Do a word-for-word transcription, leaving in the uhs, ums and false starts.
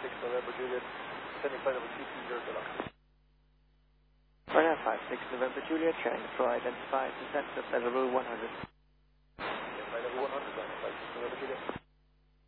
six November Juliet, sending flight level two two zero Deluxe. Radar five six November Juliet, trying to identify descent of level one hundred.